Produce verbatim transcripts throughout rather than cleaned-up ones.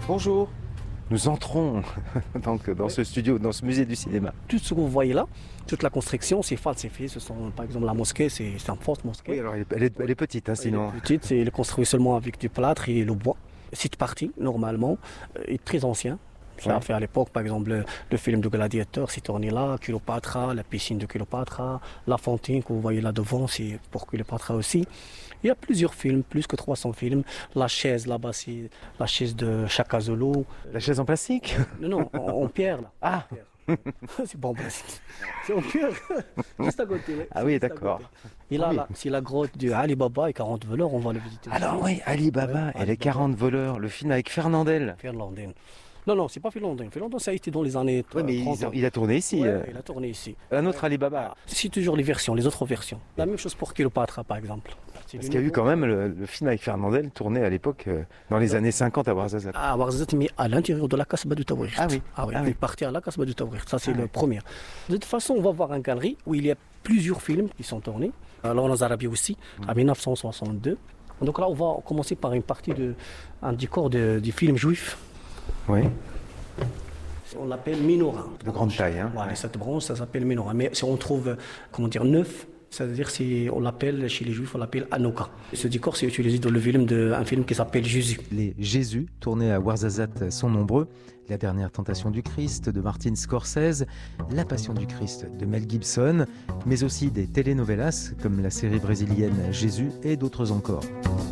Bonjour, nous entrons donc dans Oui. ce studio, dans ce musée du cinéma. Tout ce que vous voyez là, toute la construction, c'est falsifié. Ce sont, par exemple, la mosquée, c'est c'est une fausse mosquée. Oui, alors elle est, elle est- elle est petite, hein, sinon. Elle est petite, c'est elle est construite seulement avec du plâtre et le bois. Cette partie, normalement, euh, est très ancien. Ça a Ouais. fait à l'époque, par exemple, le, le film de Gladiateur, c'est tourné là, Cléopâtre, la piscine de Cléopâtre, la fontaine que vous voyez là devant, c'est pour Cléopâtre aussi. Il y a plusieurs films, plus que trois cents films. La chaise là-bas, c'est la chaise de Chaka Zulu. La chaise en plastique? Non, non, en, en pierre là. Ah, C'est bon, ben, c'est c'est en pierre, juste à côté. ouais. Ah oui, Juste à d'accord. côté. Et là, Oui. là, c'est la grotte de Ali Baba et quarante voleurs, on va le visiter. alors aussi. oui, Ali Baba Ouais, et Ali les Baba. quarante voleurs, le film avec Fernandel. Finlandais. Non, non, c'est pas Finlandais. Finlandais, ça a été dans les années Oui, mais trente. ils ont- il a tourné ici. Ouais, euh, il a tourné ici. Un autre Ali Baba. C'est toujours les versions, les autres versions. La même chose pour Cléopâtre, par exemple. C'est Parce le qu'il y a eu niveau- quand même le, le film avec Fernandel tourné à l'époque, euh, dans les années cinquante à Ouarzazate. Ah, Ouarzazate, mais à l'intérieur de la Kasbah du Tawrirt. Ah oui. Ah oui, Ah il oui. est parti à la Kasbah du Tawrirt. Ça, c'est Ah le oui. premier. De toute façon, on va voir une galerie où il y a plusieurs films qui sont tournés. Alors, en Arabie aussi, Mm. en mille neuf cent soixante-deux. Donc là, on va commencer par une partie de un décor de, du film juif. Oui, On l'appelle menorah. de grande taille. Hein. Voilà, Ouais. cette branche, ça s'appelle menorah. Mais si on trouve, euh, comment dire, neuf, c'est-à-dire si on l'appelle chez les juifs, on l'appelle Hanouka. Ce décor, c'est utilisé dans le film de, un film qui s'appelle Jésus. Les Jésus, tournés à Ouarzazate, sont nombreux. La dernière tentation du Christ de Martin Scorsese, La Passion du Christ de Mel Gibson, mais aussi des telenovelas comme la série brésilienne Jésus et d'autres encore.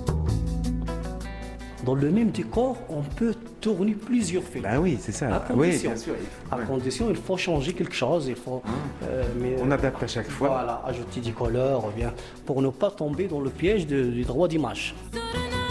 Dans le même décor, on peut tourner plusieurs films. Bah oui, c'est ça. À Oui, condition. bien sûr. À Ouais. condition, il faut changer quelque chose, il faut. euh, mais, On adapte à chaque fois. Voilà, ajouter des couleurs, ou bien, pour ne pas tomber dans le piège de- du droit d'image.